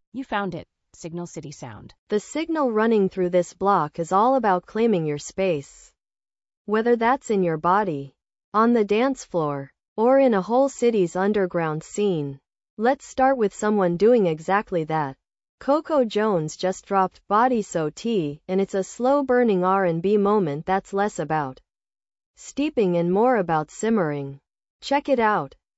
You found it. Signal City Sound. The signal running through this block is all about claiming your space. Whether that's in your body, on the dance floor, or in a whole city's underground scene. Let's start with someone doing exactly that. Coco Jones just dropped Body So Tea, and it's a slow-burning R&B moment that's less about steeping and more about simmering. Check it out.